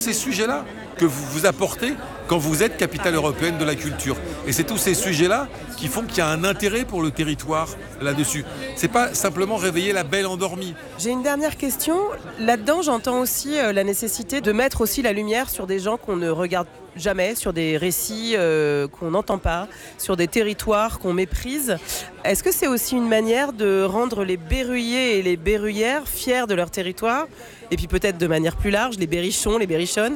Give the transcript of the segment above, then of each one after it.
Ces sujets-là que vous apportez quand vous êtes capitale européenne de la culture. Et c'est tous ces sujets-là qui font qu'il y a un intérêt pour le territoire là-dessus. C'est pas simplement réveiller la belle endormie. J'ai une dernière question. Là-dedans, j'entends aussi la nécessité de mettre aussi la lumière sur des gens qu'on ne regarde jamais, sur des récits qu'on n'entend pas, sur des territoires qu'on méprise. Est-ce que c'est aussi une manière de rendre les berruyers et les berruyères fiers de leur territoire ? Et puis peut-être de manière plus large, les berrichons, les berrichonnes.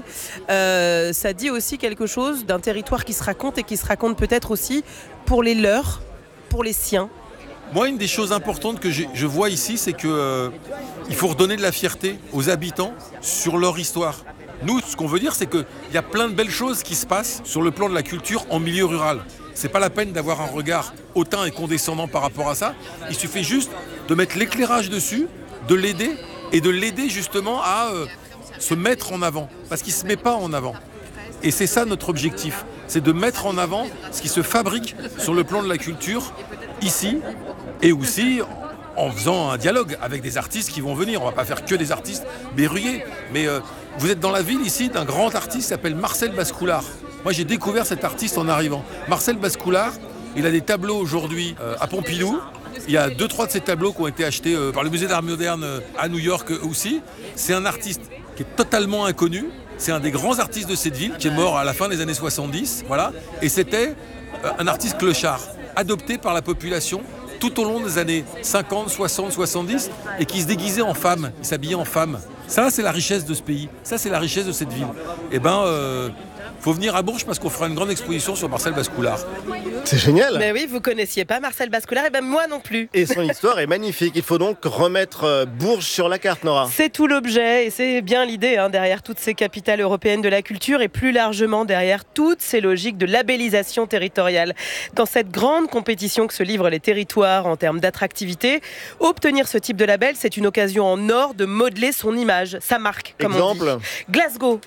Ça dit aussi quelque chose d'un territoire qui se raconte et qui se raconte peut-être aussi pour les leurs, pour les siens. Moi, une des choses importantes que je vois ici, c'est qu'il faut redonner de la fierté aux habitants sur leur histoire. Nous, ce qu'on veut dire, c'est qu'il y a plein de belles choses qui se passent sur le plan de la culture en milieu rural. C'est pas la peine d'avoir un regard hautain et condescendant par rapport à ça. Il suffit juste de mettre l'éclairage dessus, de l'aider et de l'aider justement à se mettre en avant. Parce qu'il ne se met pas en avant. Et c'est ça notre objectif. C'est de mettre en avant ce qui se fabrique sur le plan de la culture, ici, et aussi en faisant un dialogue avec des artistes qui vont venir. On ne va pas faire que des artistes berruyers. Mais vous êtes dans la ville ici d'un grand artiste qui s'appelle Marcel Bascoulard. Moi, j'ai découvert cet artiste en arrivant. Marcel Bascoulard, il a des tableaux aujourd'hui à Pompidou. Il y a 2-3 de ces tableaux qui ont été achetés par le Musée d'Art Moderne à New York aussi. C'est un artiste qui est totalement inconnu. C'est un des grands artistes de cette ville qui est mort à la fin des années 70. Voilà. Et c'était un artiste clochard, adopté par la population tout au long des années 50, 60, 70 et qui se déguisait en femme, il s'habillait en femme. Ça, c'est la richesse de ce pays. Ça, c'est la richesse de cette ville. Eh ben, faut venir à Bourges parce qu'on fera une grande exposition sur Marcel Bascoulard. C'est génial. Mais oui, vous connaissiez pas Marcel Bascoulard, et ben moi non plus. Et son histoire est magnifique. Il faut donc remettre Bourges sur la carte, Nora. C'est tout l'objet et c'est bien l'idée derrière toutes ces capitales européennes de la culture et plus largement derrière toutes ces logiques de labellisation territoriale. Dans cette grande compétition que se livrent les territoires en termes d'attractivité, obtenir ce type de label, c'est une occasion en or de modeler son image, sa marque, comme Exemple. on dit. Glasgow,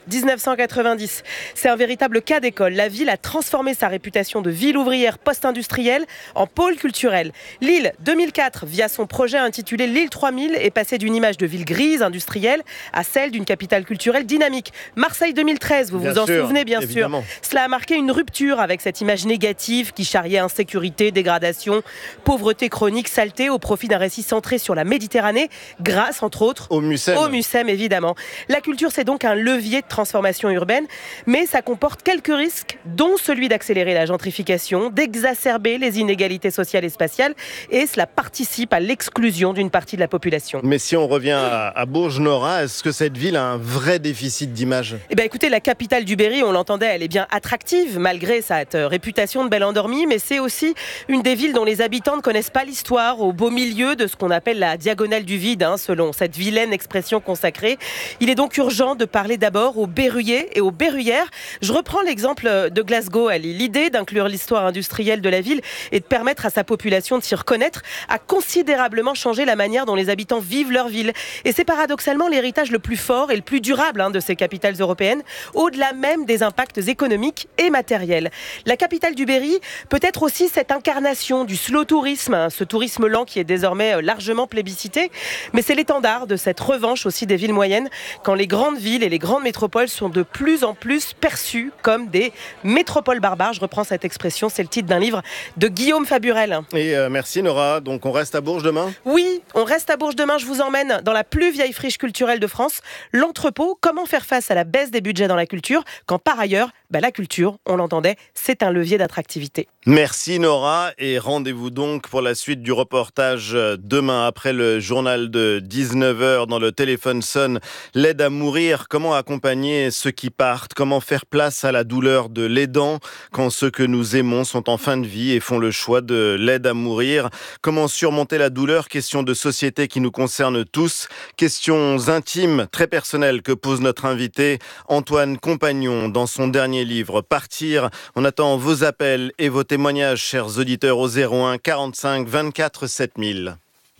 1990. C'est un véritable cas d'école. La ville a transformé sa réputation de ville ouvrière post-industrielle en pôle culturel. Lille, 2004, via son projet intitulé Lille 3000, est passée d'une image de ville grise, industrielle, à celle d'une capitale culturelle dynamique. Marseille 2013, vous vous en souvenez bien évidemment. sûr. Cela a marqué une rupture avec cette image négative qui charriait insécurité, dégradation, pauvreté chronique, saleté au profit d'un récit centré sur la Méditerranée, grâce entre autres Au Mucem. Au Mucem, évidemment. La culture, c'est donc un levier de transformation urbaine, mais ça comporte quelques risques, dont celui d'accélérer la gentrification, d'exacerber les inégalités sociales et spatiales, et cela participe à l'exclusion d'une partie de la population. Mais si on revient à Bourges, Nora, est-ce que cette ville a un vrai déficit d'image ? Eh bien, écoutez, la capitale du Berry, on l'entendait, elle est bien attractive, malgré cette réputation de belle endormie, mais c'est aussi une des villes dont les habitants ne connaissent pas l'histoire, au beau milieu de ce qu'on appelle la diagonale du vide, selon cette vilaine expression consacrée. Il est donc urgent de parler d'abord aux berruyers et aux berruyères. Je reprends l'exemple de Glasgow. L'idée d'inclure l'histoire industrielle de la ville et de permettre à sa population de s'y reconnaître a considérablement changé la manière dont les habitants vivent leur ville. Et c'est paradoxalement l'héritage le plus fort et le plus durable de ces capitales européennes, au-delà même des impacts économiques et matériels. La capitale du Berry peut être aussi cette incarnation du slow tourisme, ce tourisme lent qui est désormais largement plébiscité, mais c'est l'étendard de cette revanche aussi des villes moyennes, quand les grandes villes et les grandes métropoles sont de plus en plus perçues comme des métropoles barbares. Je reprends cette expression, c'est le titre d'un livre de Guillaume Faburel. Et merci Nora, donc on reste à Bourges demain ? Oui, on reste à Bourges demain, je vous emmène dans la plus vieille friche culturelle de France, l'Entrepôt. Comment faire face à la baisse des budgets dans la culture, quand par ailleurs, la culture, on l'entendait, c'est un levier d'attractivité. Merci Nora, et rendez-vous donc pour la suite du reportage demain après le journal de 19h dans le téléphone sonne. L'aide à mourir, comment accompagner ceux qui partent, comment faire place à la douleur de l'aidant quand ceux que nous aimons sont en fin de vie et font le choix de l'aide à mourir, comment surmonter la douleur, question de société qui nous concerne tous, questions intimes, très personnelles que pose notre invité Antoine Compagnon dans son dernier livre Partir. On attend vos appels et vos témoignages, chers auditeurs, au 01 45 24 7000.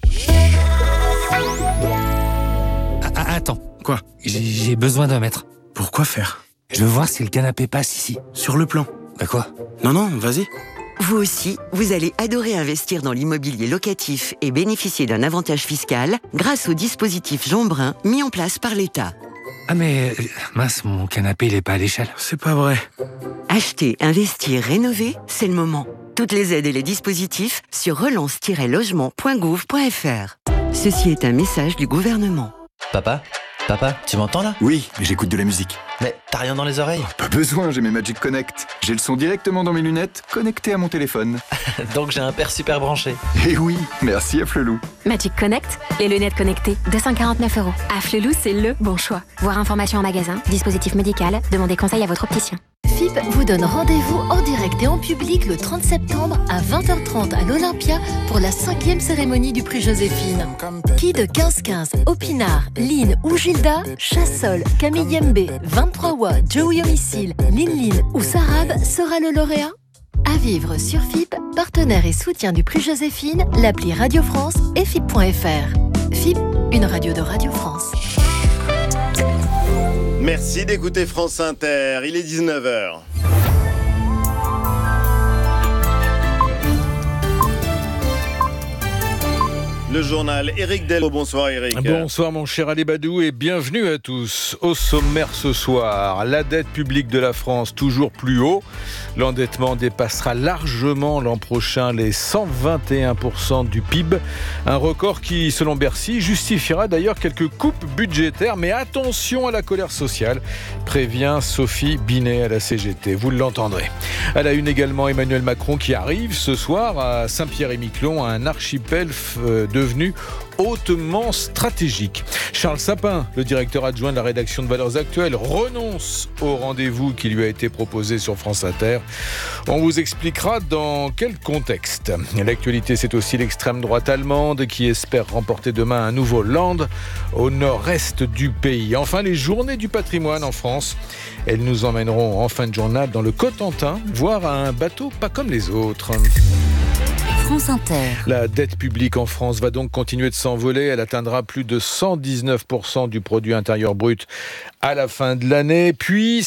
Attends. Quoi ? J'ai besoin d'un mètre. Pourquoi faire ? Je veux voir si le canapé passe ici. Sur le plan. Bah quoi ? Non, vas-y. Vous aussi, vous allez adorer investir dans l'immobilier locatif et bénéficier d'un avantage fiscal grâce au dispositif Jean Brun mis en place par l'État. Ah mais, mince, mon canapé, il est pas à l'échelle. C'est pas vrai. Acheter, investir, rénover, c'est le moment. Toutes les aides et les dispositifs sur relance-logement.gouv.fr. Ceci est un message du gouvernement. Papa, tu m'entends là? Oui, mais j'écoute de la musique. Mais t'as rien dans les oreilles? Pas besoin, j'ai mes Magic Connect. J'ai le son directement dans mes lunettes, connecté à mon téléphone. Donc j'ai un père super branché. Et oui, merci à Flelou. Magic Connect, les lunettes connectées, 249 €. À Flelou, c'est le bon choix. Voir information en magasin, dispositif médical, demandez conseil à votre opticien. FIP vous donne rendez-vous en direct et en public le 30 septembre à 20h30 à l'Olympia pour la 5e cérémonie du prix Joséphine. Qui de 15-15, Opinard, Lynn ou Gilda, Chassol, Camille Yembe, 23 Wa, Joey Homicile, Lynn ou Sarab sera le lauréat? À vivre sur FIP, partenaire et soutien du prix Joséphine, l'appli Radio France et FIP.fr. FIP, une radio de Radio France. Merci d'écouter France Inter, il est 19h. Le journal, Éric Dello. Bonsoir Éric. Bonsoir mon cher Ali Badou et bienvenue à tous. Au sommaire ce soir, la dette publique de la France toujours plus haut. L'endettement dépassera largement l'an prochain les 121% du PIB. Un record qui, selon Bercy, justifiera d'ailleurs quelques coupes budgétaires. Mais attention à la colère sociale, prévient Sophie Binet à la CGT. Vous l'entendrez. À la une également, Emmanuel Macron qui arrive ce soir à Saint-Pierre-et-Miquelon, un archipel devenu hautement stratégique. Charles Sapin, le directeur adjoint de la rédaction de Valeurs Actuelles, renonce au rendez-vous qui lui a été proposé sur France Inter. On vous expliquera dans quel contexte. L'actualité, c'est aussi l'extrême droite allemande qui espère remporter demain un nouveau Land au nord-est du pays. Enfin, les journées du patrimoine en France. Elles nous emmèneront en fin de journal dans le Cotentin, voir un bateau pas comme les autres. France Inter. La dette publique en France va donc continuer de s'envoler. Elle atteindra plus de 119% du produit intérieur brut à la fin de l'année, puis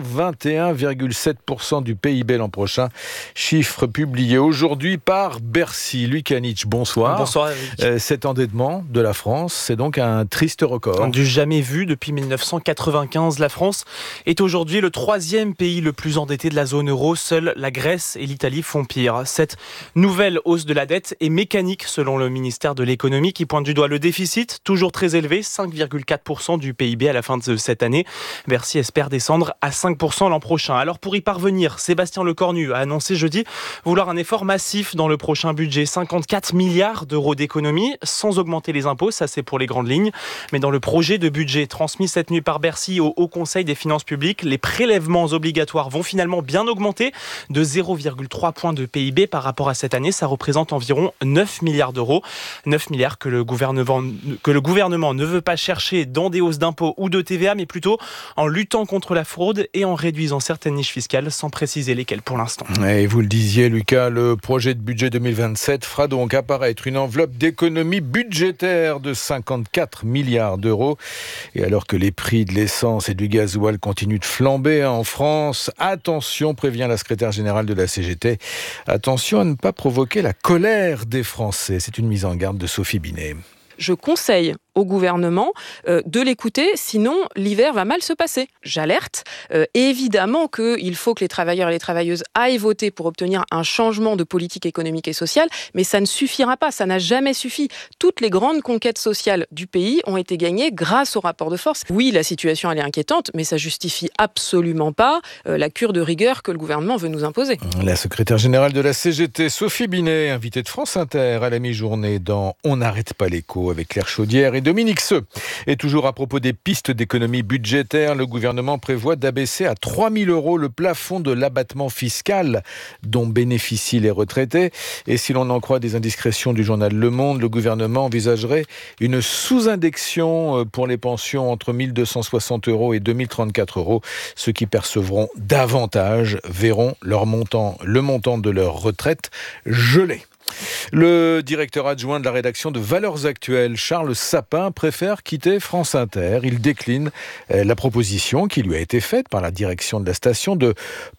121,7% du PIB l'an prochain. Chiffre publié aujourd'hui par Bercy. Lucas Nietzsche, bonsoir. Bonsoir Eric. Cet endettement de la France, c'est donc un triste record. Du jamais vu depuis 1995, la France est aujourd'hui le 3e pays le plus endetté de la zone euro. Seuls la Grèce et l'Italie font pire. Cette nouvelle hausse de la dette est mécanique selon le ministère de l'économie qui pointe du doigt le déficit, toujours très élevé, 5,4% du PIB à la fin de cette année. Bercy espère descendre à 5% l'an prochain. Alors pour y parvenir, Sébastien Lecornu a annoncé jeudi vouloir un effort massif dans le prochain budget, 54 milliards d'euros d'économies, sans augmenter les impôts, ça c'est pour les grandes lignes. Mais dans le projet de budget transmis cette nuit par Bercy au Haut Conseil des finances publiques, les prélèvements obligatoires vont finalement bien augmenter de 0,3 points de PIB par rapport à cette année. Ça représente environ 9 milliards d'euros. 9 milliards que le gouvernement ne veut pas chercher dans des hausses d'impôts ou de TVA, mais plutôt en luttant contre la fraude et en réduisant certaines niches fiscales, sans préciser lesquelles pour l'instant. Et vous le disiez, Lucas, le projet de budget 2027 fera donc apparaître une enveloppe d'économie budgétaire de 54 milliards d'euros. Et alors que les prix de l'essence et du gasoil continuent de flamber en France, attention, prévient la secrétaire générale de la CGT, attention à ne pas provoquer la colère des Français. C'est une mise en garde de Sophie Binet. Je conseille au gouvernement de l'écouter, sinon l'hiver va mal se passer. J'alerte. Évidemment qu'il faut que les travailleurs et les travailleuses aillent voter pour obtenir un changement de politique économique et sociale, mais ça ne suffira pas, ça n'a jamais suffi. Toutes les grandes conquêtes sociales du pays ont été gagnées grâce au rapport de force. Oui, la situation elle est inquiétante, mais ça justifie absolument pas la cure de rigueur que le gouvernement veut nous imposer. La secrétaire générale de la CGT, Sophie Binet, invitée de France Inter à la mi-journée dans On n'arrête pas l'écho avec Claire Chaudière et Dominique Seux. Et toujours à propos des pistes d'économie budgétaire, le gouvernement prévoit d'abaisser à 3 000 € le plafond de l'abattement fiscal dont bénéficient les retraités. Et si l'on en croit des indiscrétions du journal Le Monde, le gouvernement envisagerait une sous-indexion pour les pensions entre 1 260 € et 2 034 €. Ceux qui percevront davantage verront le montant de leur retraite gelé. Le directeur adjoint de la rédaction de Valeurs Actuelles, Charles Sapin, préfère quitter France Inter. Il décline la proposition qui lui a été faite par la direction de la station de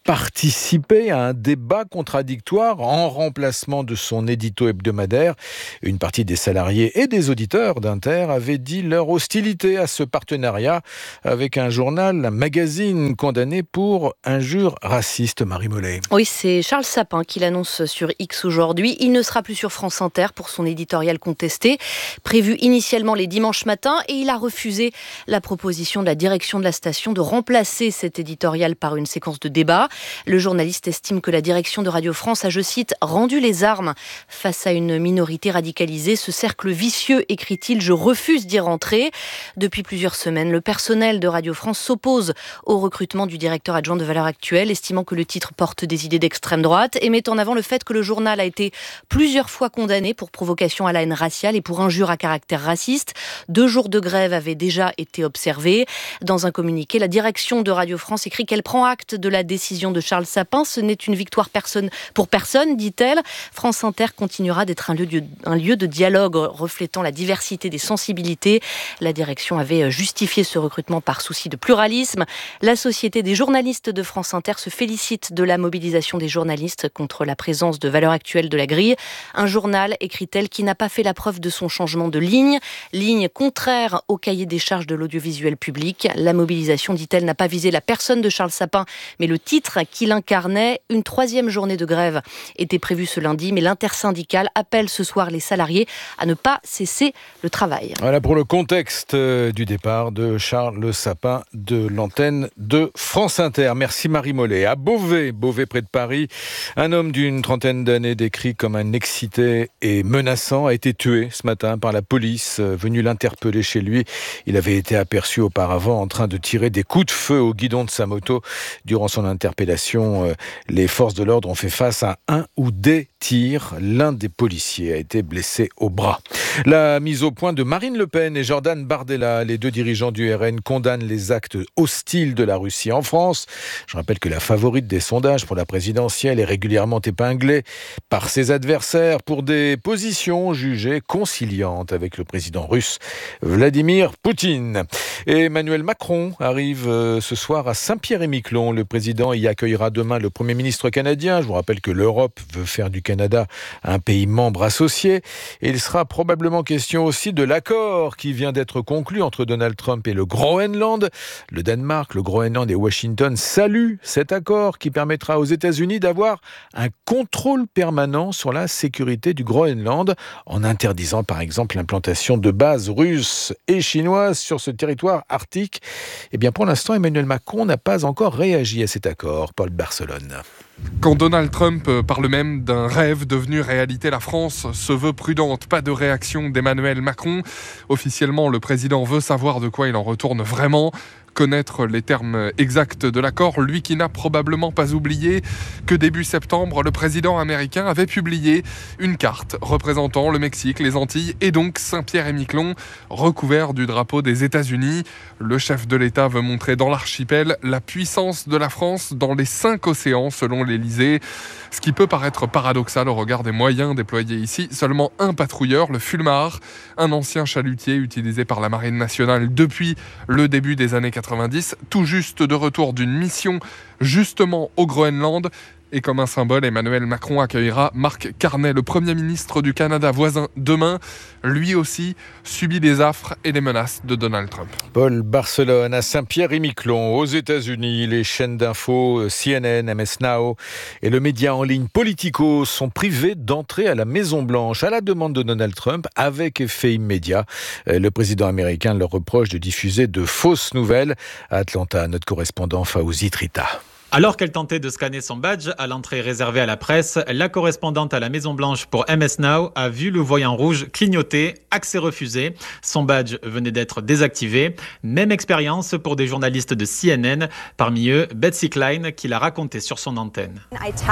participer à un débat contradictoire en remplacement de son édito hebdomadaire. Une partie des salariés et des auditeurs d'Inter avaient dit leur hostilité à ce partenariat avec un journal, un magazine condamné pour injures racistes. Marie Mollet. Oui, c'est Charles Sapin qui l'annonce sur X aujourd'hui. Il ne sera plus sur France Inter pour son éditorial contesté, prévu initialement les dimanches matins, et il a refusé la proposition de la direction de la station de remplacer cet éditorial par une séquence de débat. Le journaliste estime que la direction de Radio France a, je cite, rendu les armes face à une minorité radicalisée. Ce cercle vicieux, écrit-il, je refuse d'y rentrer. Depuis plusieurs semaines, le personnel de Radio France s'oppose au recrutement du directeur adjoint de Valeurs Actuelles, estimant que le titre porte des idées d'extrême droite et met en avant le fait que le journal a été plusieurs fois condamné pour provocation à la haine raciale et pour injures à caractère raciste. 2 jours de grève avaient déjà été observés. Dans un communiqué, la direction de Radio France écrit qu'elle prend acte de la décision de Charles Sapin. Ce n'est une victoire pour personne, dit-elle. France Inter continuera d'être un lieu de dialogue reflétant la diversité des sensibilités. La direction avait justifié ce recrutement par souci de pluralisme. La Société des journalistes de France Inter se félicite de la mobilisation des journalistes contre la présence de Valeurs Actuelles de la grille. Un journal, écrit-elle, qui n'a pas fait la preuve de son changement de ligne contraire au cahier des charges de l'audiovisuel public. La mobilisation, dit-elle, n'a pas visé la personne de Charles Sapin, mais le titre qu'il incarnait. Une 3e journée de grève était prévue ce lundi, mais l'intersyndicale appelle ce soir les salariés à ne pas cesser le travail. Voilà pour le contexte du départ de Charles Sapin de l'antenne de France Inter. Merci Marie Mollet. À Beauvais près de Paris, un homme d'une 30aine d'années décrit comme un excité et menaçant a été tué ce matin par la police venue l'interpeller chez lui. Il avait été aperçu auparavant en train de tirer des coups de feu au guidon de sa moto. Durant son interpellation, les forces de l'ordre ont fait face à un ou des tirs. L'un des policiers a été blessé au bras. La mise au point de Marine Le Pen et Jordan Bardella, les 2 dirigeants du RN, condamnent les actes hostiles de la Russie en France. Je rappelle que la favorite des sondages pour la présidentielle est régulièrement épinglée par ses adversaires pour des positions jugées conciliantes avec le président russe Vladimir Poutine. Et Emmanuel Macron arrive ce soir à Saint-Pierre-et-Miquelon. Le président y accueillera demain le Premier ministre canadien. Je vous rappelle que l'Europe veut faire du Canada un pays membre associé. Et il sera probablement question aussi de l'accord qui vient d'être conclu entre Donald Trump et le Groenland. Le Danemark, le Groenland et Washington saluent cet accord qui permettra aux États-Unis d'avoir un contrôle permanent sur la sécurité du Groenland en interdisant par exemple l'implantation de bases russes et chinoises sur ce territoire arctique. Eh bien pour l'instant, Emmanuel Macron n'a pas encore réagi à cet accord. Paul Barcelone. Quand Donald Trump parle même d'un rêve devenu réalité, la France se veut prudente. Pas de réaction d'Emmanuel Macron. Officiellement, le président veut savoir de quoi il en retourne vraiment. Connaître les termes exacts de l'accord, lui qui n'a probablement pas oublié que début septembre, le président américain avait publié une carte représentant le Mexique, les Antilles et donc Saint-Pierre-et-Miquelon, recouvert du drapeau des États-Unis. Le chef de l'État veut montrer dans l'archipel la puissance de la France dans les 5 océans, selon l'Élysée. Ce qui peut paraître paradoxal au regard des moyens déployés ici. Seulement un patrouilleur, le Fulmar, un ancien chalutier utilisé par la Marine nationale depuis le début des années 90, tout juste de retour d'une mission justement au Groenland. Et comme un symbole, Emmanuel Macron accueillera Marc Carney, le Premier ministre du Canada voisin, demain. Lui aussi subit les affres et les menaces de Donald Trump. Paul Barcelone à Saint-Pierre-et-Miquelon, aux États-Unis. Les chaînes d'infos CNN, MS Now et le média en ligne Politico sont privés d'entrer à la Maison-Blanche à la demande de Donald Trump avec effet immédiat. Le président américain leur reproche de diffuser de fausses nouvelles. À Atlanta, notre correspondant Fawzi Trita. Alors qu'elle tentait de scanner son badge à l'entrée réservée à la presse, la correspondante à la Maison-Blanche pour MS Now a vu le voyant rouge clignoter, accès refusé. Son badge venait d'être désactivé. Même expérience pour des journalistes de CNN, parmi eux Betsy Klein qui l'a raconté sur son antenne.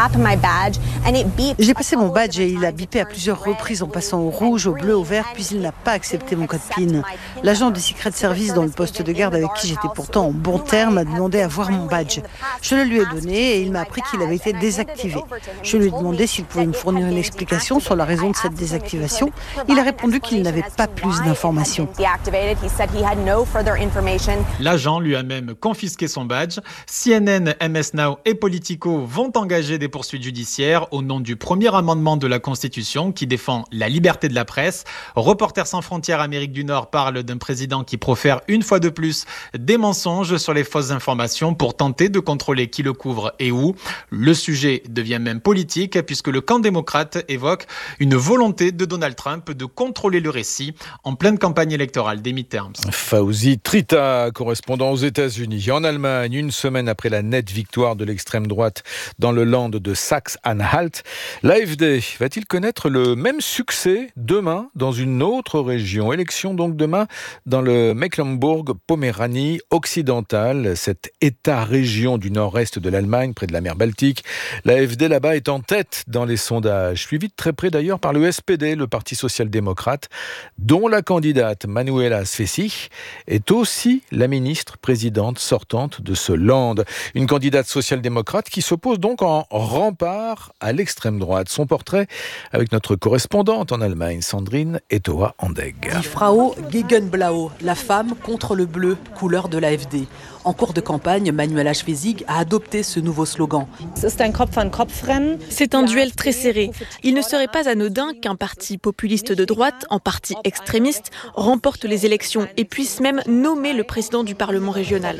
J'ai passé mon badge et il a bipé à plusieurs reprises en passant au rouge, au bleu, au vert, puis il n'a pas accepté mon code PIN. L'agent du Secret Service dans le poste de garde avec qui j'étais pourtant en bon terme a demandé à voir mon badge. Je le lui ai donné et il m'a appris qu'il avait été désactivé. Je lui ai demandé s'il pouvait me fournir une explication sur la raison de cette désactivation. Il a répondu qu'il n'avait pas plus d'informations. L'agent lui a même confisqué son badge. CNN, MS Now et Politico vont engager des poursuites judiciaires au nom du premier amendement de la Constitution qui défend la liberté de la presse. Reporters sans frontières Amérique du Nord parle d'un président qui profère une fois de plus des mensonges sur les fausses informations pour tenter de contrôler qui le couvre et où. Le sujet devient même politique puisque le camp démocrate évoque une volonté de Donald Trump de contrôler le récit en pleine campagne électorale des midterms. Fauzi Trita, correspondant aux États-Unis. En Allemagne, une semaine après la nette victoire de l'extrême droite dans le land de Saxe-Anhalt, l'AfD va-t-il connaître le même succès demain dans une autre région? Élection donc demain dans le Mecklembourg-Poméranie occidentale, cet État-région du nord-est de l'Allemagne, près de la mer Baltique. L'AfD là-bas est en tête dans les sondages, suivi de très près d'ailleurs par le SPD, le Parti social-démocrate, dont la candidate Manuela Schwesig est aussi la ministre présidente sortante de ce land. Une candidate social-démocrate qui s'oppose donc en rempart à l'extrême droite. Son portrait avec notre correspondante en Allemagne, Sandrine Etoa-Andegg. Die Frau gegen Blau, la femme contre le bleu, couleur de l'AfD. En cours de campagne, Manuela Schwesig a adopté ce nouveau slogan. C'est un duel très serré. Il ne serait pas anodin qu'un parti populiste de droite, en parti extrémiste, remporte les élections et puisse même nommer le président du Parlement régional.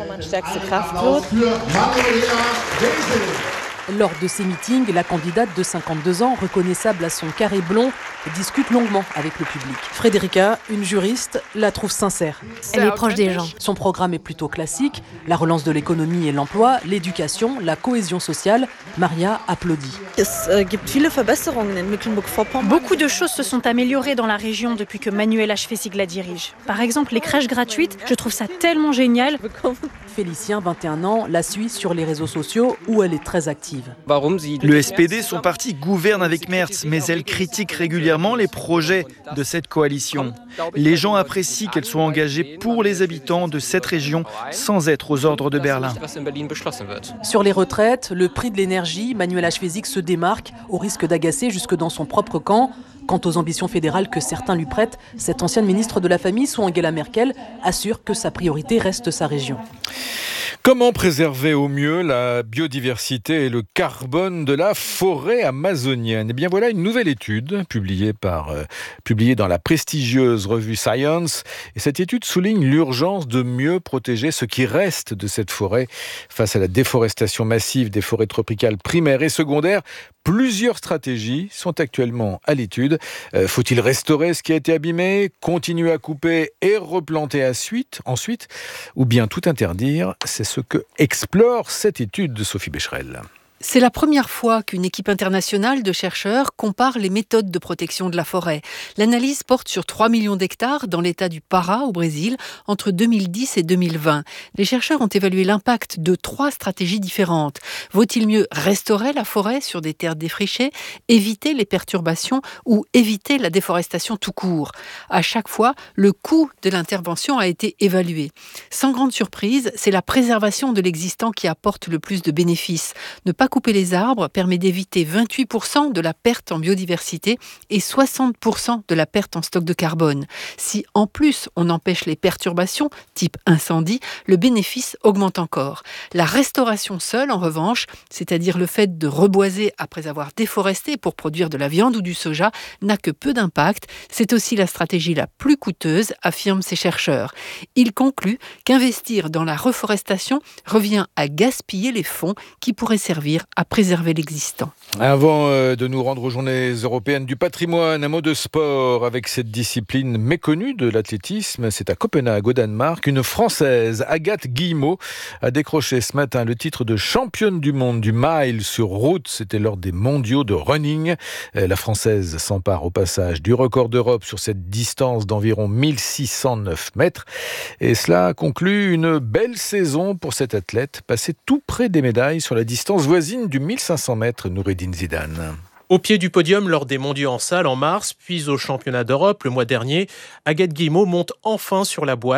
Lors de ces meetings, la candidate de 52 ans, reconnaissable à son carré blond, discute longuement avec le public. Frédérica, une juriste, la trouve sincère. Elle est proche des gens. Son programme est plutôt classique, la relance de l'économie et l'emploi, l'éducation, la cohésion sociale. Maria applaudit. Beaucoup de choses se sont améliorées dans la région depuis que Manuela Schwesig la dirige. Par exemple, les crèches gratuites, je trouve ça tellement génial. Félicien, 21 ans, la suit sur les réseaux sociaux où elle est très active. Le SPD, son parti, gouverne avec Merz, mais elle critique régulièrement les projets de cette coalition. Les gens apprécient qu'elle soit engagée pour les habitants de cette région sans être aux ordres de Berlin. Sur les retraites, le prix de l'énergie, Manuela Schwesig se démarque au risque d'agacer jusque dans son propre camp. Quant aux ambitions fédérales que certains lui prêtent, cette ancienne ministre de la Famille, sous Angela Merkel, assure que sa priorité reste sa région. Comment préserver au mieux la biodiversité et le carbone de la forêt amazonienne? Eh bien voilà une nouvelle étude publiée dans la prestigieuse revue Science. Et cette étude souligne l'urgence de mieux protéger ce qui reste de cette forêt face à la déforestation massive des forêts tropicales primaires et secondaires. Plusieurs stratégies sont actuellement à l'étude. Faut-il restaurer ce qui a été abîmé, continuer à couper et replanter ensuite, ou bien tout interdire? C'est ce que explore cette étude de Sophie Becherel. C'est la première fois qu'une équipe internationale de chercheurs compare les méthodes de protection de la forêt. L'analyse porte sur 3 millions d'hectares dans l'état du Pará, au Brésil, entre 2010 et 2020. Les chercheurs ont évalué l'impact de 3 stratégies différentes. Vaut-il mieux restaurer la forêt sur des terres défrichées, éviter les perturbations ou éviter la déforestation tout court? À chaque fois, le coût de l'intervention a été évalué. Sans grande surprise, c'est la préservation de l'existant qui apporte le plus de bénéfices. Ne pas couper les arbres permet d'éviter 28% de la perte en biodiversité et 60% de la perte en stock de carbone. Si en plus on empêche les perturbations, type incendie, le bénéfice augmente encore. La restauration seule, en revanche, c'est-à-dire le fait de reboiser après avoir déforesté pour produire de la viande ou du soja, n'a que peu d'impact. C'est aussi la stratégie la plus coûteuse, affirment ces chercheurs. Ils concluent qu'investir dans la reforestation revient à gaspiller les fonds qui pourraient servir à préserver l'existant. Avant de nous rendre aux Journées européennes du patrimoine, un mot de sport avec cette discipline méconnue de l'athlétisme. C'est à Copenhague, au Danemark. Une Française, Agathe Guillemot, a décroché ce matin le titre de championne du monde du mile sur route. C'était lors des mondiaux de running. La Française s'empare au passage du record d'Europe sur cette distance d'environ 1609 mètres. Et cela conclut une belle saison pour cette athlète, passée tout près des médailles sur la distance voisine du 1500 mètres, Noureddine Zidane. Au pied du podium lors des mondiaux en salle en mars, puis au championnat d'Europe le mois dernier, Agathe Guillemot monte enfin sur la boîte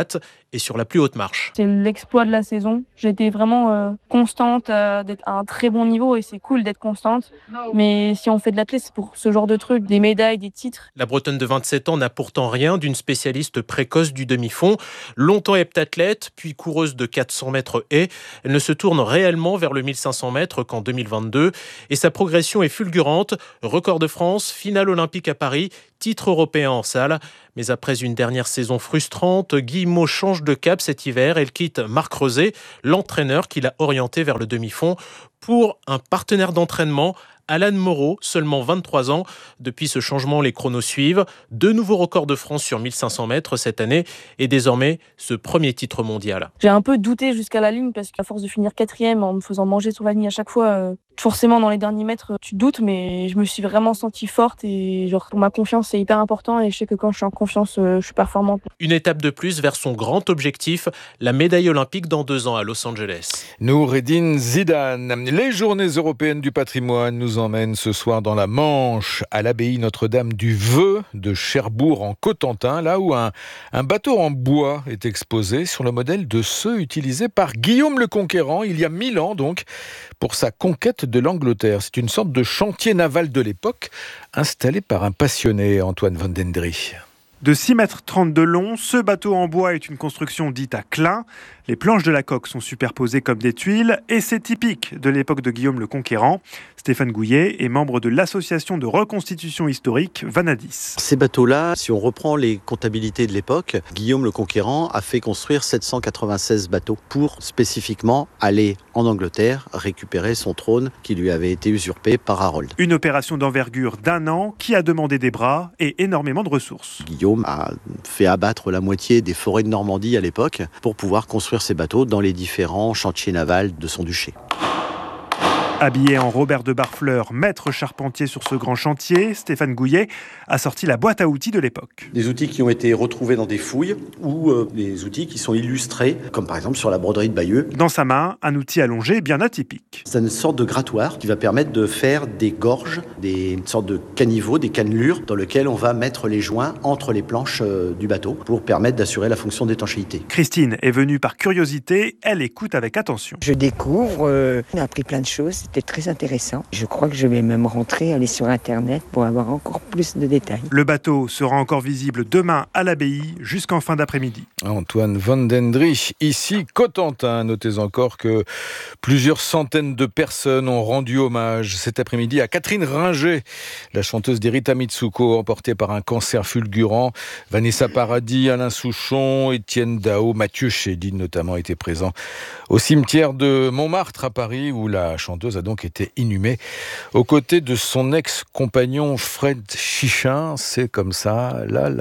et sur la plus haute marche. C'est l'exploit de la saison. J'ai été vraiment constante, d'être à un très bon niveau et c'est cool d'être constante. Mais si on fait de l'athlète, c'est pour ce genre de trucs, des médailles, des titres. La Bretonne de 27 ans n'a pourtant rien d'une spécialiste précoce du demi-fond. Longtemps heptathlète, puis coureuse de 400 mètres haies, elle ne se tourne réellement vers le 1500 mètres qu'en 2022. Et sa progression est fulgurante. Record de France, finale olympique à Paris, titre européen en salle. Mais après une dernière saison frustrante, Guillemot change de cap cet hiver. Elle quitte Marc Reusé, l'entraîneur qui l'a orienté vers le demi-fond, pour un partenaire d'entraînement, Alan Moreau, seulement 23 ans. Depuis ce changement, les chronos suivent. 2 nouveaux records de France sur 1500 mètres cette année et désormais ce premier titre mondial. J'ai un peu douté jusqu'à la ligne parce qu'à force de finir 4e en me faisant manger sur la ligne à chaque fois, forcément dans les derniers mètres, tu doutes, mais je me suis vraiment sentie forte et pour ma confiance, c'est hyper important et je sais que quand je suis en confiance, je suis performante. Une étape de plus vers son grand objectif, la médaille olympique dans 2 ans à Los Angeles. Noureddine Zidane. Les journées européennes du patrimoine nous emmènent ce soir dans la Manche, à l'abbaye Notre-Dame du Vœu de Cherbourg en Cotentin, là où un bateau en bois est exposé sur le modèle de ceux utilisés par Guillaume le Conquérant il y a 1000 ans donc, pour sa conquête de l'Angleterre. C'est une sorte de chantier naval de l'époque installé par un passionné, Antoine Van Dendry. De 6,30 mètres de long, ce bateau en bois est une construction dite à clin. Les planches de la coque sont superposées comme des tuiles et c'est typique de l'époque de Guillaume le Conquérant. Stéphane Gouillet est membre de l'association de reconstitution historique Vanadis. Ces bateaux-là, si on reprend les comptabilités de l'époque, Guillaume le Conquérant a fait construire 796 bateaux pour spécifiquement aller en Angleterre récupérer son trône qui lui avait été usurpé par Harold. Une opération d'envergure d'1 an qui a demandé des bras et énormément de ressources. Guillaume a fait abattre la moitié des forêts de Normandie à l'époque pour pouvoir construire ses bateaux dans les différents chantiers navals de son duché. Habillé en Robert de Barfleur, maître charpentier sur ce grand chantier, Stéphane Gouillet a sorti la boîte à outils de l'époque. Des outils qui ont été retrouvés dans des fouilles ou des outils qui sont illustrés, comme par exemple sur la broderie de Bayeux. Dans sa main, un outil allongé bien atypique. C'est une sorte de grattoir qui va permettre de faire des gorges, une sorte de caniveau, des cannelures dans lesquelles on va mettre les joints entre les planches du bateau pour permettre d'assurer la fonction d'étanchéité. Christine est venue par curiosité, elle écoute avec attention. Je découvre, on a appris plein de choses. C'était très intéressant. Je crois que je vais même aller sur Internet pour avoir encore plus de détails. Le bateau sera encore visible demain à l'abbaye jusqu'en fin d'après-midi. Antoine Van Dendry, ici Cotentin. Notez encore que plusieurs centaines de personnes ont rendu hommage cet après-midi à Catherine Ringer, la chanteuse d'Erita Mitsuko, emportée par un cancer fulgurant. Vanessa Paradis, Alain Souchon, Étienne Dao, Mathieu Chédid notamment étaient présents au cimetière de Montmartre à Paris, où la chanteuse a donc été inhumée aux côtés de son ex-compagnon Fred Chichin. C'est comme ça, là,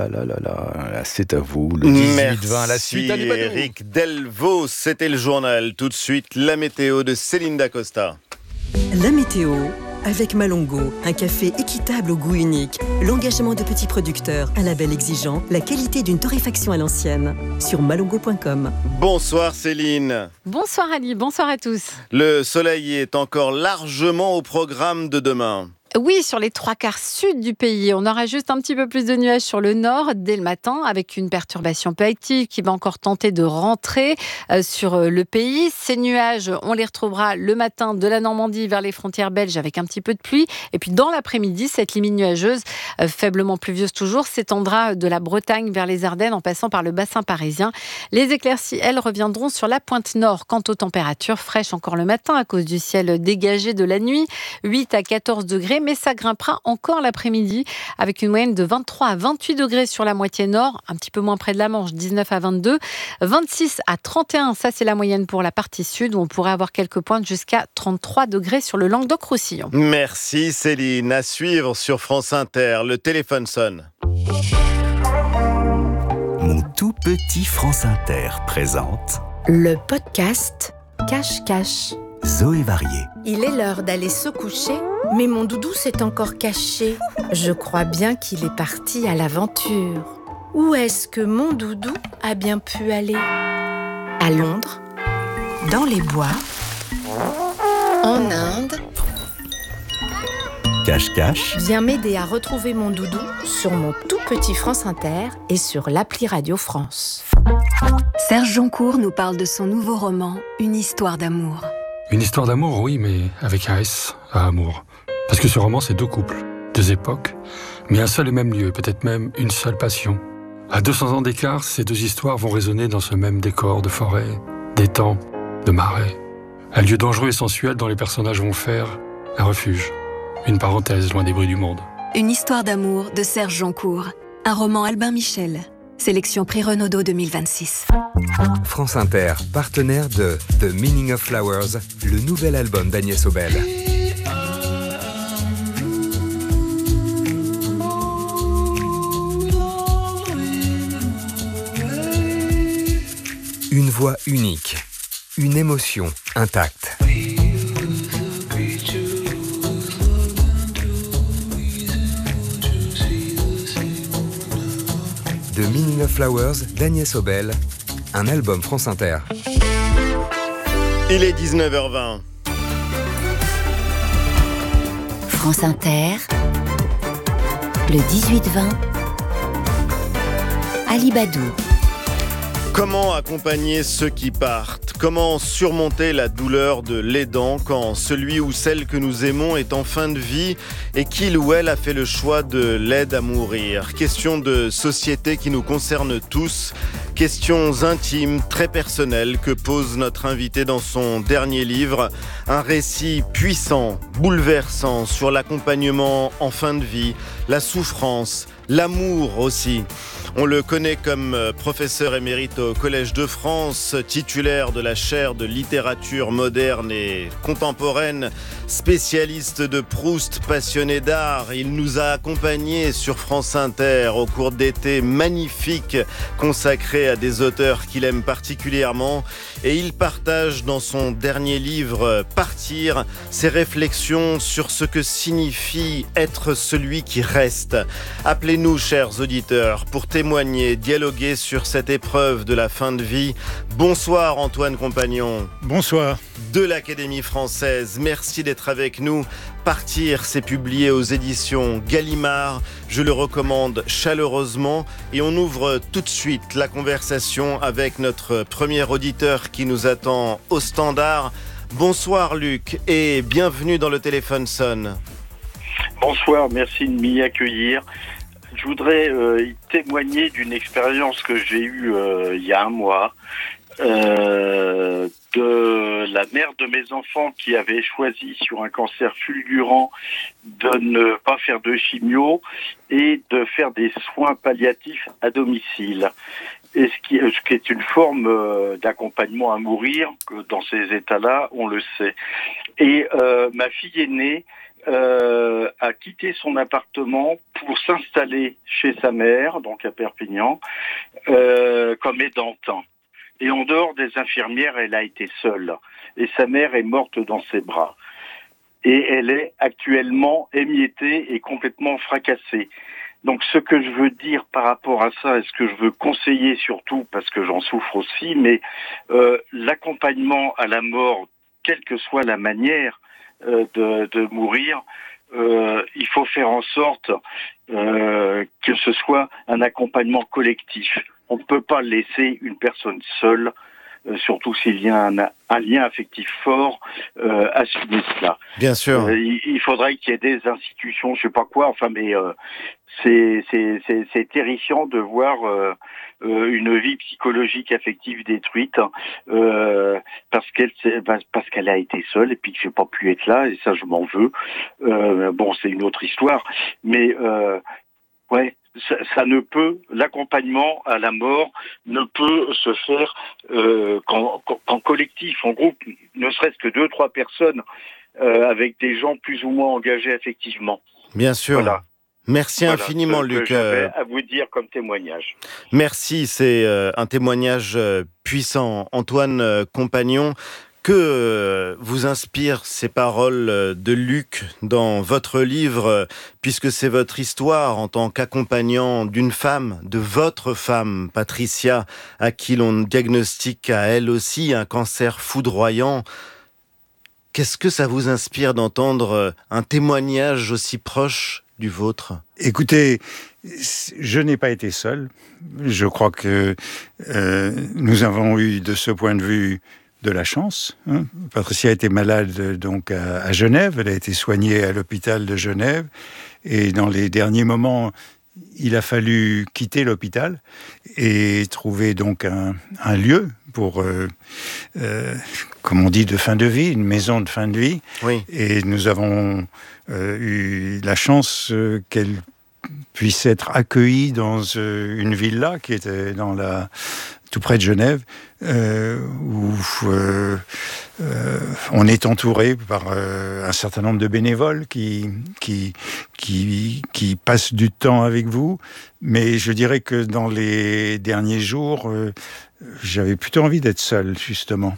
c'est à vous, le 18-20, la suite à Libanon. Eric Delvaux, c'était le journal. Tout de suite, la météo de Céline Dacosta. La météo avec Malongo, un café équitable au goût unique, l'engagement de petits producteurs, un label exigeant, la qualité d'une torréfaction à l'ancienne. Sur malongo.com. Bonsoir Céline. Bonsoir Ali, bonsoir à tous. Le soleil est encore largement au programme de demain. Oui, sur les 3/4 sud du pays, on aura juste un petit peu plus de nuages sur le nord dès le matin, avec une perturbation peu active qui va encore tenter de rentrer sur le pays. Ces nuages, on les retrouvera le matin de la Normandie vers les frontières belges avec un petit peu de pluie. Et puis dans l'après-midi, cette limite nuageuse, faiblement pluvieuse toujours, s'étendra de la Bretagne vers les Ardennes en passant par le bassin parisien. Les éclaircies, elles, reviendront sur la pointe nord. Quant aux températures, fraîches encore le matin à cause du ciel dégagé de la nuit, 8 à 14 degrés. Mais ça grimpera encore l'après-midi avec une moyenne de 23 à 28 degrés sur la moitié nord, un petit peu moins près de la Manche, 19 à 22, 26 à 31, ça c'est la moyenne pour la partie sud où on pourrait avoir quelques pointes jusqu'à 33 degrés sur le Languedoc-Roussillon. Merci Céline. À suivre sur France Inter, le téléphone sonne. Mon tout petit France Inter présente le podcast Cache-Cache. Zoé Varier. Il est l'heure d'aller se coucher, mais mon doudou s'est encore caché. Je crois bien qu'il est parti à l'aventure. Où est-ce que mon doudou a bien pu aller ? À Londres, dans les bois, en Inde. Cache-cache. Viens m'aider à retrouver mon doudou sur mon tout petit France Inter et sur l'appli Radio France. Serge Joncourt nous parle de son nouveau roman, Une histoire d'amour. Une histoire d'amour, oui, mais avec un S à amour. Parce que ce roman, c'est deux couples, deux époques, mais un seul et même lieu, peut-être même une seule passion. À 200 ans d'écart, ces deux histoires vont résonner dans ce même décor de forêt, d'étang, de marais. Un lieu dangereux et sensuel dont les personnages vont faire un refuge, une parenthèse loin des bruits du monde. Une histoire d'amour de Serge Joncourt. Un roman Albin Michel. Sélection Prix Renaudot 2026. France Inter, partenaire de The Meaning of Flowers, le nouvel album d'Agnès Obel. Une voix unique, une émotion intacte. The Meaning of Flowers d'Agnès Obel, un album France Inter. Il est 19h20. France Inter, le 18-20, Ali Badou. Comment accompagner ceux qui partent ? Comment surmonter la douleur de l'aidant quand celui ou celle que nous aimons est en fin de vie et qu'il ou elle a fait le choix de l'aide à mourir ? Question de société qui nous concerne tous. Questions intimes, très personnelles que pose notre invité dans son dernier livre. Un récit puissant, bouleversant sur l'accompagnement en fin de vie, la souffrance, l'amour aussi. On le connaît comme professeur émérite au Collège de France, titulaire de la chaire de littérature moderne et contemporaine, spécialiste de Proust, passionné d'art. Il nous a accompagnés sur France Inter au cours d'été magnifiques consacrés à des auteurs qu'il aime particulièrement. Et il partage dans son dernier livre « Partir » ses réflexions sur ce que signifie être celui qui reste. Appelez-nous, chers auditeurs, pour témoigner, dialoguer sur cette épreuve de la fin de vie. Bonsoir Antoine Compagnon. Bonsoir. De l'Académie française, merci d'être avec nous. Partir, c'est publié aux éditions Gallimard. Je le recommande chaleureusement et on ouvre tout de suite la conversation avec notre premier auditeur qui nous attend au standard. Bonsoir Luc et bienvenue dans le téléphone sonne. Bonsoir, merci de m'y accueillir. Je voudrais témoigner d'une expérience que j'ai eue il y a un mois de la mère de mes enfants qui avait choisi sur un cancer fulgurant de ne pas faire de chimio et de faire des soins palliatifs à domicile. Et ce qui est une forme d'accompagnement à mourir, que dans ces états-là, on le sait. Et ma fille aînée a quitté son appartement pour s'installer chez sa mère, donc à Perpignan, comme aidante. Et en dehors des infirmières, elle a été seule. Et sa mère est morte dans ses bras. Et elle est actuellement émiettée et complètement fracassée. Donc ce que je veux dire par rapport à ça, et ce que je veux conseiller surtout, parce que j'en souffre aussi, mais l'accompagnement à la mort, quelle que soit la manière de mourir, il faut faire en sorte que ce soit un accompagnement collectif. On ne peut pas laisser une personne seule, surtout s'il y a un lien affectif fort, assumer cela. Bien sûr. Il faudrait qu'il y ait des institutions, je sais pas quoi, enfin, mais c'est terrifiant de voir une vie psychologique affective détruite parce qu'elle a été seule et puis que j'ai pas pu être là, et ça je m'en veux. Bon, c'est une autre histoire, mais ouais. Ça ne peut, l'accompagnement à la mort ne peut se faire qu'en collectif, en groupe, ne serait-ce que 2-3 personnes avec des gens plus ou moins engagés affectivement. Bien sûr. Voilà. Merci infiniment, Luc. J'avais à vous dire comme témoignage. Merci, c'est un témoignage puissant. Antoine Compagnon, que vous inspirent ces paroles de Luc dans votre livre, puisque c'est votre histoire en tant qu'accompagnant d'une femme, de votre femme, Patricia, à qui l'on diagnostique à elle aussi un cancer foudroyant. Qu'est-ce que ça vous inspire d'entendre un témoignage aussi proche du vôtre ? Écoutez, je n'ai pas été seul. Je crois que nous avons eu de ce point de vue de la chance. Patricia était malade donc à Genève. Elle a été soignée à l'hôpital de Genève. Et dans les derniers moments, il a fallu quitter l'hôpital et trouver donc un lieu pour, comme on dit, de fin de vie, une maison de fin de vie. Oui. Et nous avons eu la chance qu'elle puisse être accueillie dans une villa qui était tout près de Genève, où on est entouré par un certain nombre de bénévoles qui passent du temps avec vous. Mais je dirais que dans les derniers jours, j'avais plutôt envie d'être seul, justement.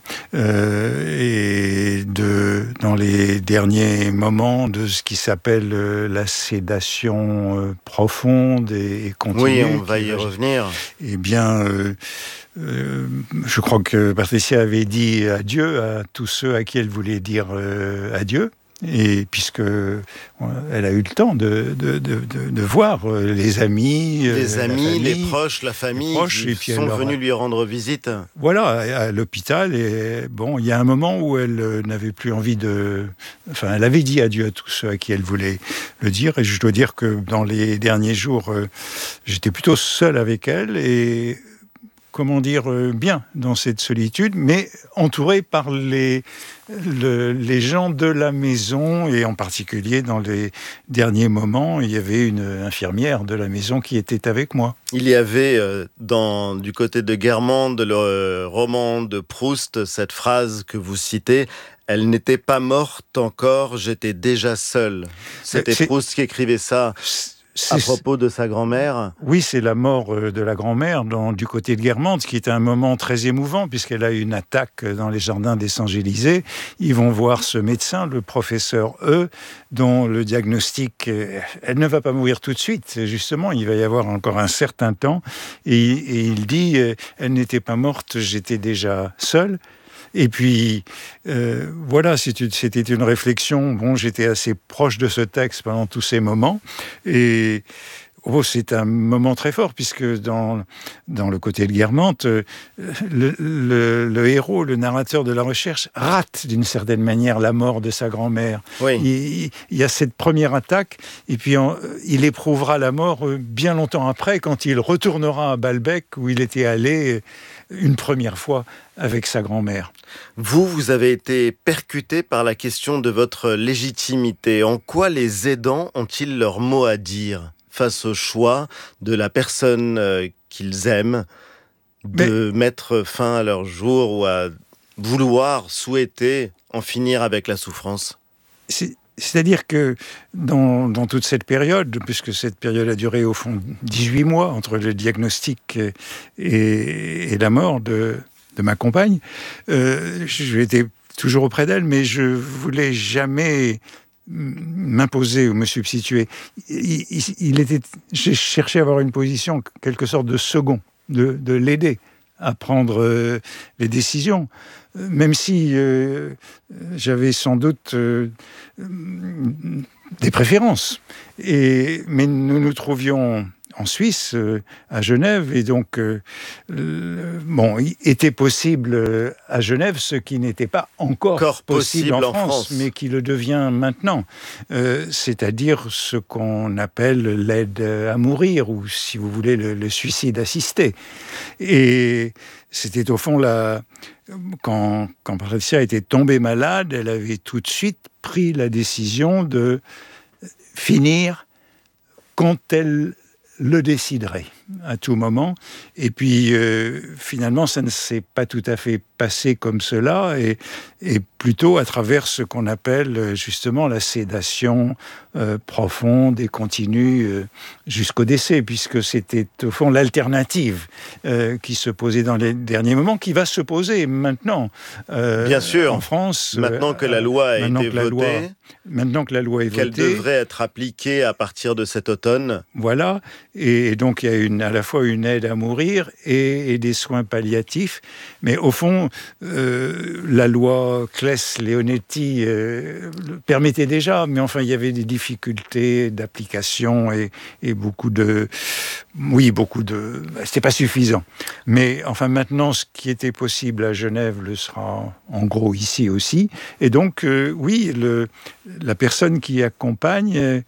Et dans les derniers moments de ce qui s'appelle la sédation profonde et continue. Oui, on va y revenir. Eh bien, je crois que Patricia avait dit adieu à tous ceux à qui elle voulait dire adieu. Et puisque elle a eu le temps de voir les amis, les proches, la famille, qui sont venus lui rendre visite. Voilà, à l'hôpital. Et bon, il y a un moment où elle n'avait plus envie Enfin, elle avait dit adieu à tous ceux à qui elle voulait le dire. Et je dois dire que dans les derniers jours, j'étais plutôt seul avec elle et comment dire, bien dans cette solitude, mais entouré par les gens de la maison, et en particulier dans les derniers moments, il y avait une infirmière de la maison qui était avec moi. Il y avait du côté de Guermantes, le roman de Proust, cette phrase que vous citez, « Elle n'était pas morte encore, j'étais déjà seul ». C'était Proust qui écrivait ça. À propos de sa grand-mère. Oui, c'est la mort de la grand-mère du côté de Guermantes, qui est un moment très émouvant, puisqu'elle a eu une attaque dans les jardins des Champs-Élysées. Ils vont voir ce médecin, le professeur E, dont le diagnostic, elle ne va pas mourir tout de suite, justement, il va y avoir encore un certain temps. Et il dit, elle n'était pas morte, j'étais déjà seul. Et puis, voilà, c'était une réflexion. Bon, j'étais assez proche de ce texte pendant tous ces moments. Et c'est un moment très fort, puisque dans le côté de Guermantes, le héros, le narrateur de la recherche, rate d'une certaine manière la mort de sa grand-mère. Oui. Il y a cette première attaque, et puis il éprouvera la mort bien longtemps après, quand il retournera à Balbec, où il était allé une première fois avec sa grand-mère. Vous avez été percuté par la question de votre légitimité. En quoi les aidants ont-ils leur mot à dire face au choix de la personne qu'ils aiment de mettre fin à leur jour ou à vouloir, souhaiter en finir avec la souffrance ? C'est-à-dire que dans toute cette période, puisque cette période a duré au fond 18 mois entre le diagnostic et la mort de ma compagne, j'étais toujours auprès d'elle, mais je voulais jamais m'imposer ou me substituer. J'ai cherché à avoir une position, quelque sorte de second, de l'aider à prendre les décisions, même si j'avais sans doute des préférences. Mais nous nous trouvions en Suisse, à Genève, et donc, il était possible à Genève ce qui n'était pas encore possible en France, mais qui le devient maintenant. C'est-à-dire ce qu'on appelle l'aide à mourir, ou si vous voulez, le suicide assisté. Et c'était au fond quand Patricia était tombée malade, elle avait tout de suite pris la décision de finir quand elle le déciderait à tout moment. Et puis, finalement, ça ne s'est pas tout à fait passé comme cela, et plutôt à travers ce qu'on appelle justement la sédation profonde et continue jusqu'au décès, puisque c'était au fond l'alternative qui se posait dans les derniers moments, qui va se poser maintenant. Bien sûr. En France. Maintenant que la loi a été votée. Maintenant que la loi est votée. Qu'elle devrait être appliquée à partir de cet automne. Voilà. Et donc, il y a une à la fois une aide à mourir et des soins palliatifs. Mais au fond, la loi Claes-Leonetti permettait déjà, mais enfin, il y avait des difficultés d'application et beaucoup de... C'était pas suffisant. Mais enfin, maintenant, ce qui était possible à Genève le sera en gros ici aussi. Et donc, la personne qui accompagne...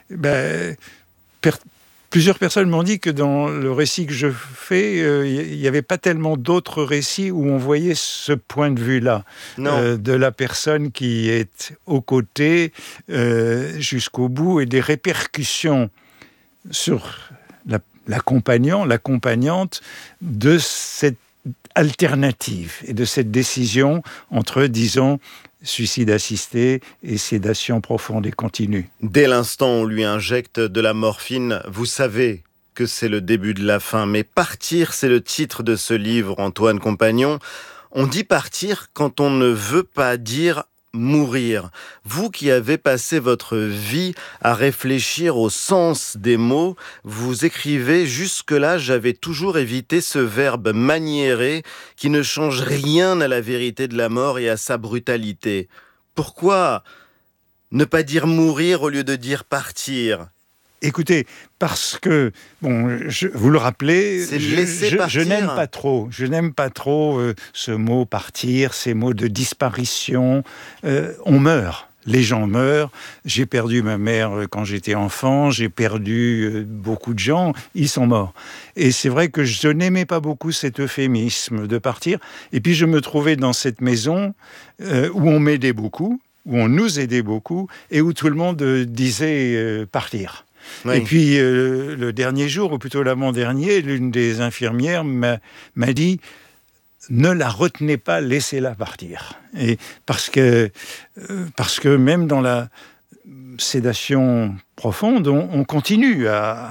Plusieurs personnes m'ont dit que dans le récit que je fais, il n'y avait pas tellement d'autres récits où on voyait ce point de vue-là, de la personne qui est aux côtés jusqu'au bout et des répercussions sur l'accompagnante de cette alternative et de cette décision entre, disons, suicide assisté et sédation profonde et continue. Dès l'instant où on lui injecte de la morphine, vous savez que c'est le début de la fin. Mais partir, c'est le titre de ce livre, Antoine Compagnon. On dit partir quand on ne veut pas dire mourir. Vous qui avez passé votre vie à réfléchir au sens des mots, vous écrivez « Jusque-là, j'avais toujours évité ce verbe maniéré qui ne change rien à la vérité de la mort et à sa brutalité. » Pourquoi ne pas dire mourir au lieu de dire partir ? Écoutez, parce que, vous le rappelez, je n'aime pas trop. Je n'aime pas trop ce mot partir, ces mots de disparition. On meurt. Les gens meurent. J'ai perdu ma mère quand j'étais enfant. J'ai perdu beaucoup de gens. Ils sont morts. Et c'est vrai que je n'aimais pas beaucoup cet euphémisme de partir. Et puis je me trouvais dans cette maison où on m'aidait beaucoup, où on nous aidait beaucoup, et où tout le monde disait partir. Oui. Et puis, le dernier jour, ou plutôt l'avant-dernier, l'une des infirmières m'a dit « Ne la retenez pas, laissez-la partir ». Et parce que même dans la sédation profonde, on continue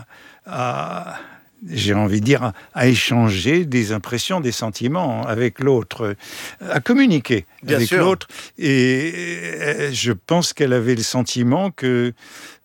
j'ai envie de dire, à échanger des impressions, des sentiments avec l'autre, à communiquer avec l'autre. Et je pense qu'elle avait le sentiment que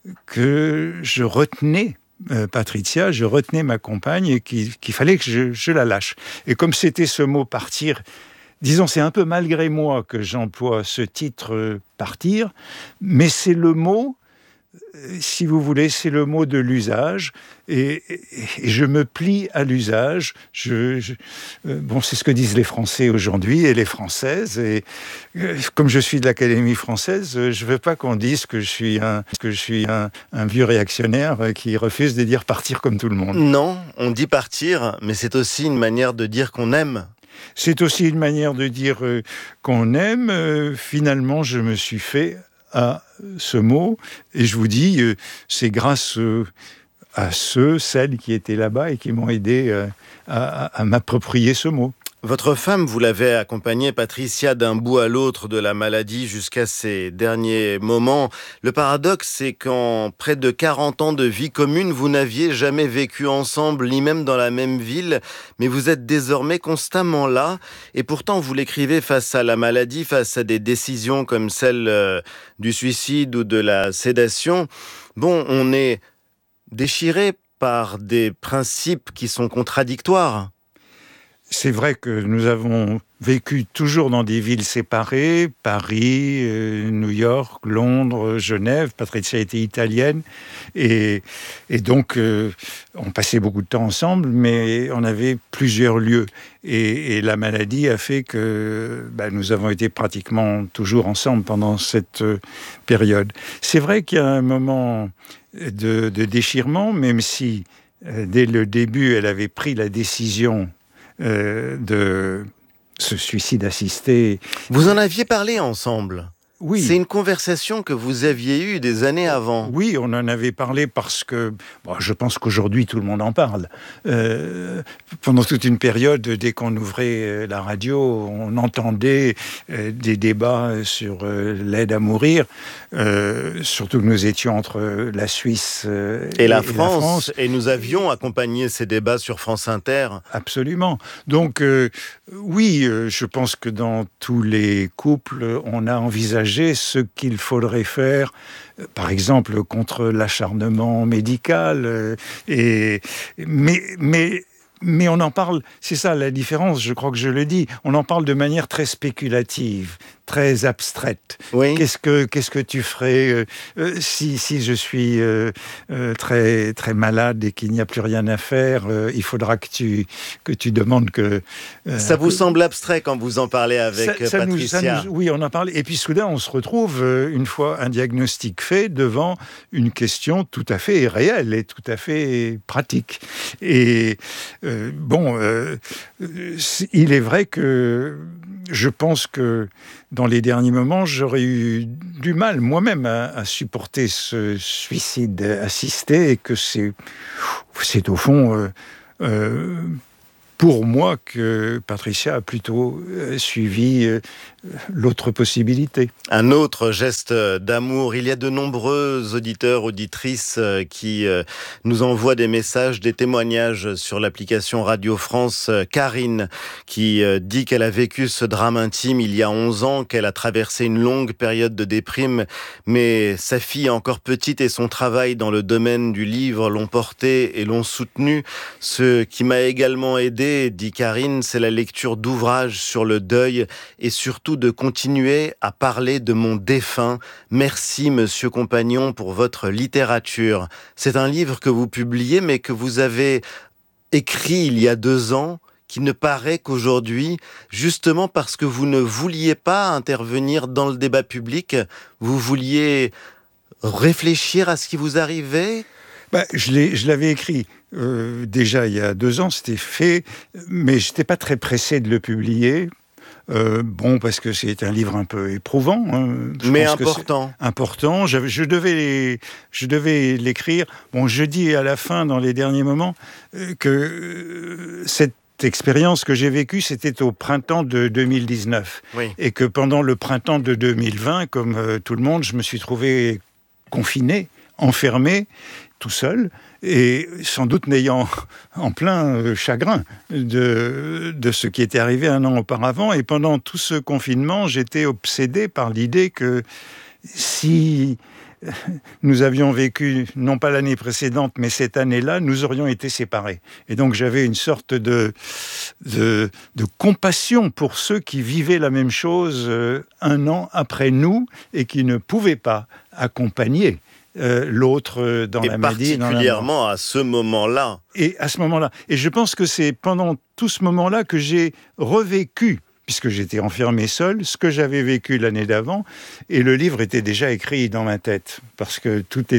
je retenais Patricia, je retenais ma compagne et qu'il fallait que je la lâche. Et comme c'était ce mot « partir », disons, c'est un peu malgré moi que j'emploie ce titre « partir », mais c'est le mot, si vous voulez, c'est le mot de l'usage, et je me plie à l'usage. C'est ce que disent les Français aujourd'hui et les Françaises, et comme je suis de l'Académie française, je ne veux pas qu'on dise que je suis un vieux réactionnaire qui refuse de dire partir comme tout le monde. Non, on dit partir, mais c'est aussi une manière de dire qu'on aime. C'est aussi une manière de dire qu'on aime. Finalement, je me suis fait à ce mot, et je vous dis, c'est grâce à celles qui étaient là-bas et qui m'ont aidé à m'approprier ce mot. Votre femme, vous l'avez accompagnée, Patricia, d'un bout à l'autre de la maladie jusqu'à ses derniers moments. Le paradoxe, c'est qu'en près de 40 ans de vie commune, vous n'aviez jamais vécu ensemble, ni même dans la même ville, mais vous êtes désormais constamment là. Et pourtant, vous l'écrivez face à la maladie, face à des décisions comme celle du suicide ou de la sédation. On est déchiré par des principes qui sont contradictoires. C'est vrai que nous avons vécu toujours dans des villes séparées, Paris, New York, Londres, Genève. Patricia était italienne et donc on passait beaucoup de temps ensemble, mais on avait plusieurs lieux. Et la maladie a fait que nous avons été pratiquement toujours ensemble pendant cette période. C'est vrai qu'il y a un moment de déchirement, même si dès le début elle avait pris la décision de ce suicide assisté. Vous en aviez parlé ensemble ? Oui. C'est une conversation que vous aviez eue des années avant. Oui, on en avait parlé parce que je pense qu'aujourd'hui tout le monde en parle. Pendant toute une période, dès qu'on ouvrait la radio, on entendait des débats sur l'aide à mourir. Surtout que nous étions entre la Suisse et la France. Et nous avions accompagné ces débats sur France Inter. Absolument. Donc oui, je pense que dans tous les couples, on a envisagé partager ce qu'il faudrait faire, par exemple contre l'acharnement médical. Mais on en parle, c'est ça la différence, je crois que je le dis, on en parle de manière très spéculative, très abstraite. Oui. Qu'est-ce que tu ferais si je suis très, très malade et qu'il n'y a plus rien à faire, il faudra que tu demandes que... ça vous semble abstrait quand vous en parlez avec Patricia? Oui, on en parle. Et puis soudain, on se retrouve, une fois un diagnostic fait, devant une question tout à fait réelle et tout à fait pratique. Et il est vrai que je pense que dans les derniers moments, j'aurais eu du mal moi-même à supporter ce suicide assisté, et que c'est au fond pour moi que Patricia a plutôt suivi l'autre possibilité. Un autre geste d'amour. Il y a de nombreux auditeurs, auditrices qui nous envoient des messages, des témoignages sur l'application Radio France. Karine qui dit qu'elle a vécu ce drame intime il y a 11 ans, qu'elle a traversé une longue période de déprime, mais sa fille encore petite et son travail dans le domaine du livre l'ont portée et l'ont soutenue. Ce qui m'a également aidé, dit Karine, c'est la lecture d'ouvrages sur le deuil et surtout de continuer à parler de mon défunt. Merci, Monsieur Compagnon, pour votre littérature. C'est un livre que vous publiez, mais que vous avez écrit il y a 2 ans, qui ne paraît qu'aujourd'hui, justement parce que vous ne vouliez pas intervenir dans le débat public, vous vouliez réfléchir à ce qui vous arrivait? Je l'avais écrit déjà il y a 2 ans, c'était fait, mais je n'étais pas très pressé de le publier. Parce que c'est un livre un peu éprouvant. Mais important. Important. Je devais l'écrire. Je dis à la fin, dans les derniers moments, que cette expérience que j'ai vécue, c'était au printemps de 2019. Oui. Et que pendant le printemps de 2020, comme tout le monde, je me suis trouvé confiné, enfermé, tout seul, et sans doute n'ayant en plein chagrin de ce qui était arrivé 1 an auparavant. Et pendant tout ce confinement, j'étais obsédé par l'idée que si nous avions vécu, non pas l'année précédente, mais cette année-là, nous aurions été séparés. Et donc j'avais une sorte de compassion pour ceux qui vivaient la même chose 1 an après nous et qui ne pouvaient pas accompagner l'autre dans la maladie. Et particulièrement à ce moment-là. Et à ce moment-là. Et je pense que c'est pendant tout ce moment-là que j'ai revécu, puisque j'étais enfermé seul, ce que j'avais vécu l'année d'avant, et le livre était déjà écrit dans ma tête, parce que tout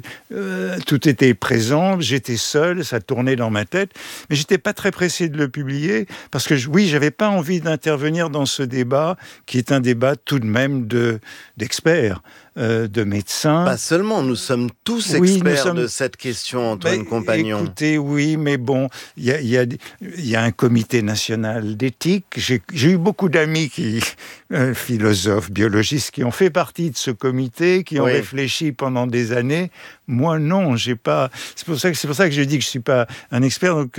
était présent, j'étais seul, ça tournait dans ma tête, mais j'étais pas très pressé de le publier, parce que j'avais pas envie d'intervenir dans ce débat, qui est un débat tout de même d'experts, de médecins. Pas seulement, nous sommes tous experts de cette question, Antoine Compagnon. Écoutez, oui, mais bon, il y a un comité national d'éthique. J'ai eu beaucoup d'amis philosophes, biologistes, qui ont fait partie de ce comité, qui ont réfléchi pendant des années. Moi, non, j'ai pas. C'est pour ça que je dis que je suis pas un expert. Donc,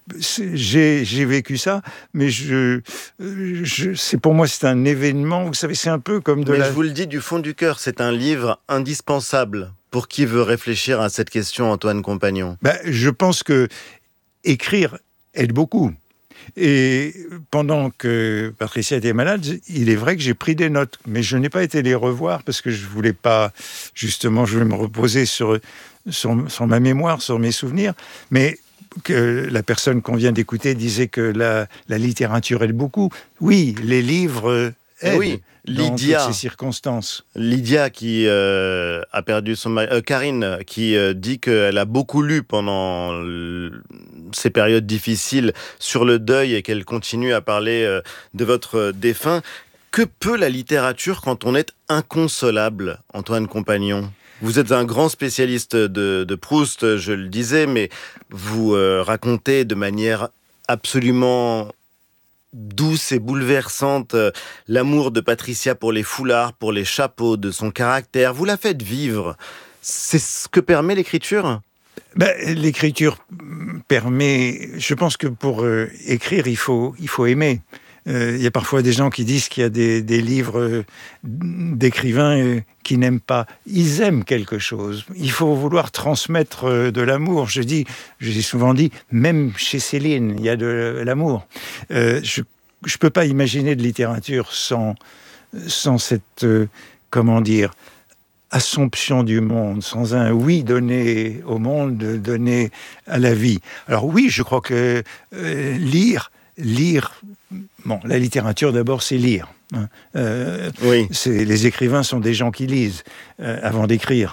j'ai vécu ça, mais pour moi, c'est un événement. Vous savez, c'est un peu comme je vous le dis du fond du cœur, c'est un livre indispensable pour qui veut réfléchir à cette question, Antoine Compagnon. Je pense que écrire aide beaucoup. Et pendant que Patricia était malade, il est vrai que j'ai pris des notes, mais je n'ai pas été les revoir parce que je voulais pas, justement, je voulais me reposer sur ma mémoire, sur mes souvenirs. Mais que la personne qu'on vient d'écouter disait que la littérature aide beaucoup. Oui, les livres aident. Oui. Dans toutes ces circonstances. Lydia qui a perdu son mari, Karine qui dit qu'elle a beaucoup lu pendant ces périodes difficiles sur le deuil et qu'elle continue à parler de votre défunt. Que peut la littérature quand on est inconsolable, Antoine Compagnon ? Vous êtes un grand spécialiste de Proust, je le disais, mais vous racontez de manière absolument douce et bouleversante l'amour de Patricia pour les foulards, pour les chapeaux, de son caractère. Vous la faites vivre. C'est ce que permet l'écriture ? L'écriture permet... Je pense que pour écrire, il faut aimer. Il y a parfois des gens qui disent qu'il y a des livres d'écrivains qui n'aiment pas. Ils aiment quelque chose. Il faut vouloir transmettre de l'amour. J'ai souvent dit, même chez Céline, il y a de l'amour. Je ne peux pas imaginer de littérature sans cette, assomption du monde, sans un oui donné au monde, donné à la vie. Alors oui, je crois que lire, la littérature d'abord, c'est lire. Oui. Les écrivains sont des gens qui lisent avant d'écrire.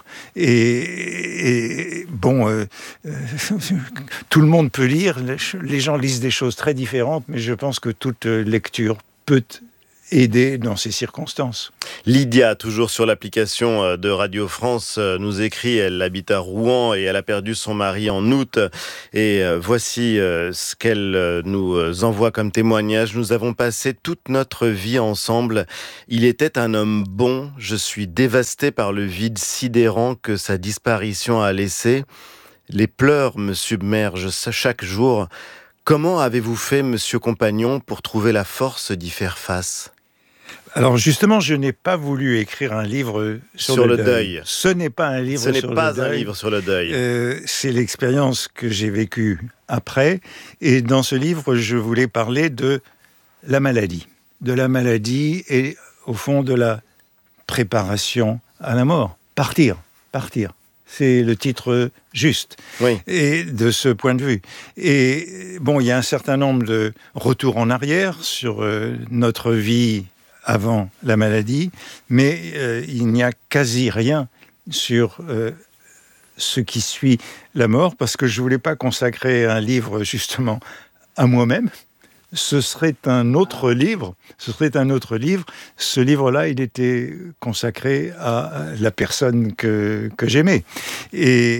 Tout le monde peut lire. Les gens lisent des choses très différentes, mais je pense que toute lecture peut aider dans ces circonstances. Lydia, toujours sur l'application de Radio France, nous écrit, elle habite à Rouen et elle a perdu son mari en août. Et voici ce qu'elle nous envoie comme témoignage. Nous avons passé toute notre vie ensemble. Il était un homme bon. Je suis dévastée par le vide sidérant que sa disparition a laissé. Les pleurs me submergent chaque jour. Comment avez-vous fait, monsieur Compagnon, pour trouver la force d'y faire face ? Alors justement, je n'ai pas voulu écrire un livre sur le deuil. Ce n'est pas un livre sur le deuil. Ce n'est pas un livre sur le deuil. C'est l'expérience que j'ai vécue après. Et dans ce livre, je voulais parler de la maladie. De la maladie et au fond de la préparation à la mort. Partir. C'est le titre juste. Oui. Et de ce point de vue. Et bon, il y a un certain nombre de retours en arrière sur notre vie avant la maladie, mais il n'y a quasi rien sur ce qui suit la mort, parce que je ne voulais pas consacrer un livre justement à moi-même. Ce serait un autre livre. Ce livre-là, il était consacré à la personne que j'aimais. Et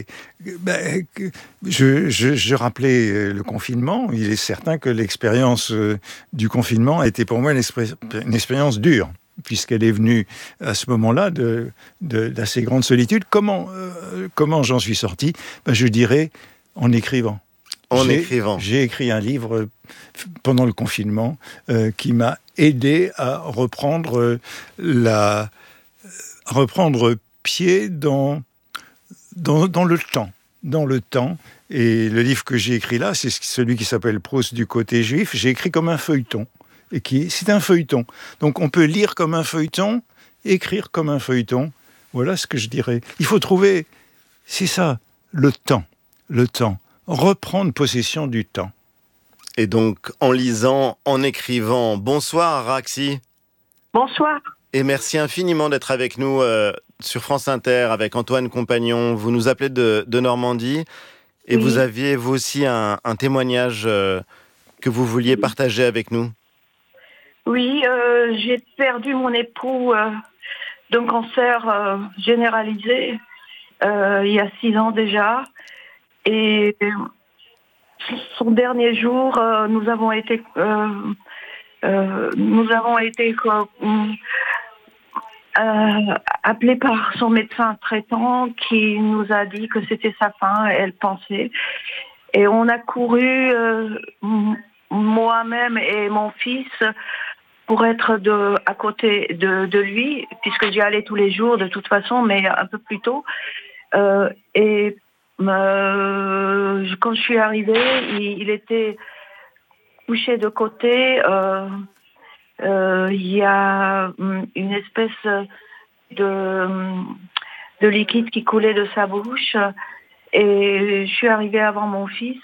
je rappelais le confinement. Il est certain que l'expérience du confinement a été pour moi une expérience dure, puisqu'elle est venue à ce moment-là d'assez grande solitude. Comment j'en suis sorti ? Je dirais en écrivant. J'ai écrit un livre pendant le confinement qui m'a aidé à reprendre pied dans le temps. Et le livre que j'ai écrit là, c'est celui qui s'appelle Proust du côté juif. J'ai écrit comme un feuilleton. C'est un feuilleton. Donc on peut lire comme un feuilleton, écrire comme un feuilleton. Voilà ce que je dirais. Il faut trouver, c'est ça, le temps. Reprendre possession du temps. Et donc, en lisant, en écrivant. Bonsoir, Araxi. Bonsoir. Et merci infiniment d'être avec nous sur France Inter, avec Antoine Compagnon. Vous nous appelez de Normandie. Et oui. Vous aviez, vous aussi, un témoignage que vous vouliez partager avec nous. Oui, j'ai perdu mon époux d'un cancer généralisé il y a 6 ans déjà. Et son dernier jour, nous avons été appelés par son médecin traitant qui nous a dit que c'était sa fin, elle pensait. Et on a couru, moi-même et mon fils, pour être à côté de lui, puisque j'y allais tous les jours de toute façon, mais un peu plus tôt. Quand je suis arrivée, il était couché de côté. Il y a une espèce de liquide qui coulait de sa bouche. Et je suis arrivée avant mon fils.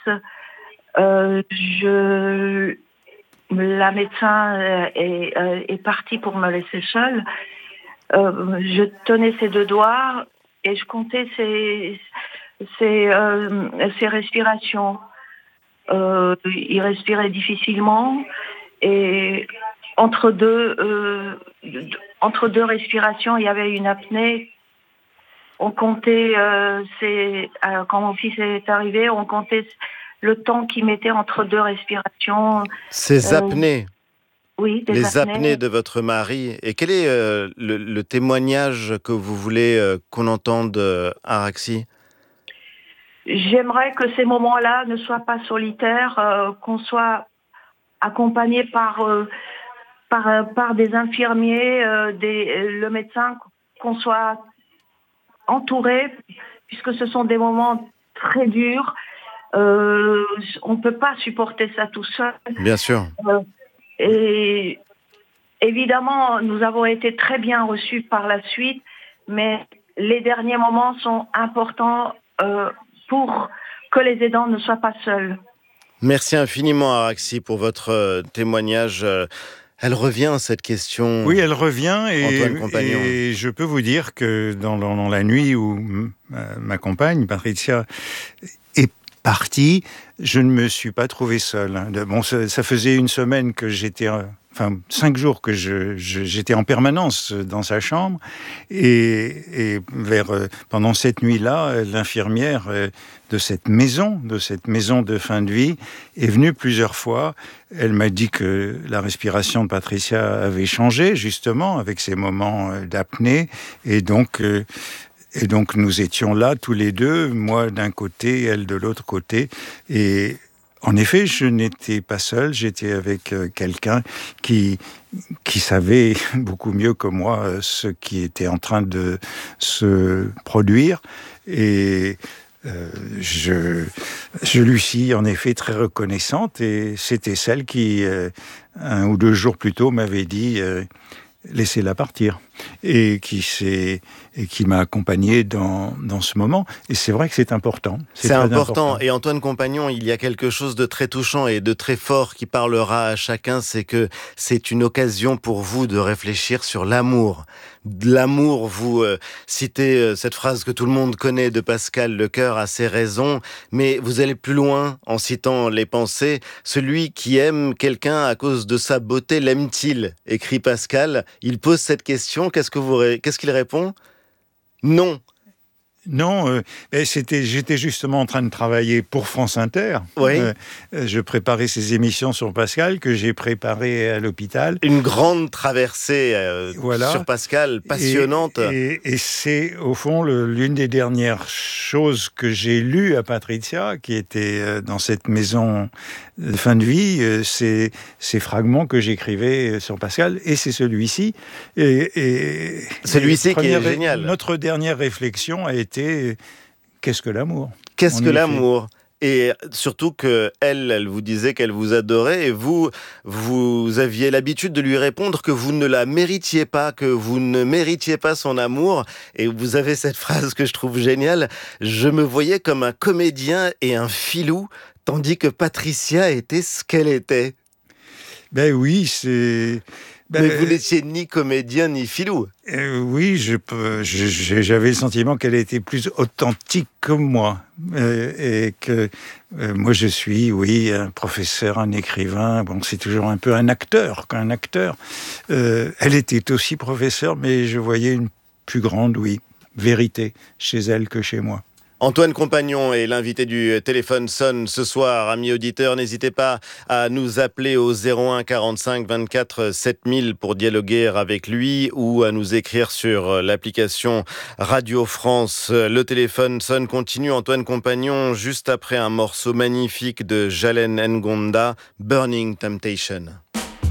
La médecin est partie pour me laisser seule. Je tenais ses 2 doigts et je comptais ses respirations. Il respirait difficilement et entre deux respirations, il y avait une apnée. On comptait, quand mon fils est arrivé, on comptait le temps qu'il mettait entre 2 respirations. Ces apnées. Oui, les apnées de votre mari. Et quel est le témoignage que vous voulez qu'on entende, Araxi ? J'aimerais que ces moments-là ne soient pas solitaires, qu'on soit accompagné par par des infirmiers, le médecin, qu'on soit entouré, puisque ce sont des moments très durs. On ne peut pas supporter ça tout seul. Bien sûr. Et évidemment, nous avons été très bien reçus par la suite, mais les derniers moments sont importants pour que les aidants ne soient pas seuls. Merci infiniment, Araxi, pour votre témoignage. Elle revient, cette question. Oui, elle revient, et je peux vous dire que dans la nuit où ma compagne, Patricia, est partie, je ne me suis pas trouvé seul. Bon, ça faisait une semaine que j'étais... 5 jours que j'étais en permanence dans sa chambre, et pendant cette nuit-là, l'infirmière de cette maison de fin de vie est venue plusieurs fois. Elle m'a dit que la respiration de Patricia avait changé, justement, avec ces moments d'apnée, et donc nous étions là tous les deux, moi d'un côté, elle de l'autre côté, et en effet, je n'étais pas seul, j'étais avec quelqu'un qui savait beaucoup mieux que moi ce qui était en train de se produire, et je lui suis en effet très reconnaissante, et c'était celle qui, 1 ou 2 jours plus tôt, m'avait dit laissez-la partir, et qui m'a accompagné dans ce moment. Et c'est vrai que c'est important. C'est important. Et Antoine Compagnon, il y a quelque chose de très touchant et de très fort qui parlera à chacun, c'est que c'est une occasion pour vous de réfléchir sur l'amour. L'amour, vous citez cette phrase que tout le monde connaît de Pascal, le cœur a ses raisons, mais vous allez plus loin en citant les pensées. Celui qui aime quelqu'un à cause de sa beauté, l'aime-t-il ? Écrit Pascal. Il pose cette question, qu'est-ce qu'il répond ? Non. Non, j'étais justement en train de travailler pour France Inter. Oui. Je préparais ces émissions sur Pascal que j'ai préparées à l'hôpital. Une grande traversée sur Pascal, passionnante. Et c'est au fond l'une des dernières choses que j'ai lues à Patricia, qui était dans cette maison de fin de vie, ces fragments que j'écrivais sur Pascal, et c'est celui-ci. Celui-ci qui est génial. Notre dernière réflexion a été qu'est-ce que l'amour ? Qu'est-ce que l'amour ? Et surtout qu'elle vous disait qu'elle vous adorait, et vous aviez l'habitude de lui répondre que vous ne la méritiez pas, que vous ne méritiez pas son amour. Et vous avez cette phrase que je trouve géniale: je me voyais comme un comédien et un filou, tandis que Patricia était ce qu'elle était. Ben oui, c'est... Mais vous n'étiez ni comédien ni filou. Oui, j'avais le sentiment qu'elle était plus authentique que moi. Et que moi, je suis, oui, un professeur, un écrivain. Bon, c'est toujours un peu un acteur qu'un acteur. Elle était aussi professeure, mais je voyais une plus grande, oui, vérité chez elle que chez moi. Antoine Compagnon est l'invité du Téléphone sonne ce soir. Amis auditeurs, n'hésitez pas à nous appeler au 01 45 24 7000 pour dialoguer avec lui, ou à nous écrire sur l'application Radio France. Le Téléphone sonne continue. Antoine Compagnon, juste après un morceau magnifique de Jalen Ngonda, Burning Temptation.